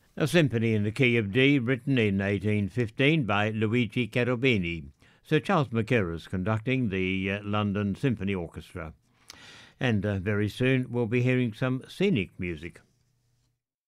A symphony in the key of D, written in 1815 by Luigi Cherubini. Sir Charles Mackerras conducting the London Symphony Orchestra. And very soon we'll be hearing some scenic music.